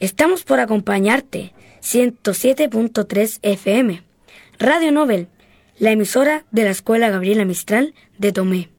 Estamos por acompañarte, 107.3 FM, Radio Nobel, la emisora de la Escuela Gabriela Mistral de Tomé.